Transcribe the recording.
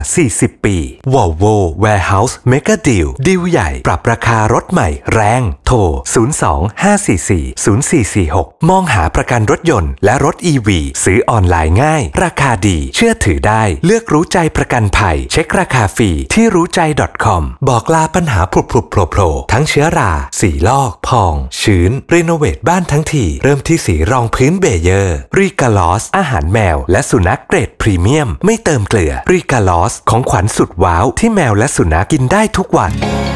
40 ปี Volvo Warehouse Mega Deal ดีลใหญ่ปรับราคารถใหม่แรงโทร 02-544-0446 มองหาประกันรถยนต์และรถ EV ซื้อออนไลน์ง่ายราคาดีเชื่อถือได้เลือกรู้ใจประกันภัยเช็คราคาฟรีที่รู้ใจ .com บอกลาปัญหาผุบๆโผล่ๆทั้งเชื้อราสีลอกพองชื้นรีโนเวทบ้านทั้งทีเริ่มที่สีรองพื้นเบเยอร์รีกาลอสอาหารแมวและสุนัขเกรดพรีเมียมไม่เติมเกลือรีกาลอสของขวัญสุดว้าวที่แมวและสุนัขกินได้ทุกวัน